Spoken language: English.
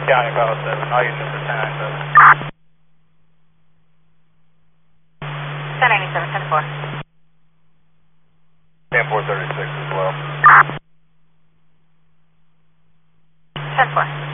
County call 7, all units are 1097. 1097, 10-4. 10-436 as well. 10-4.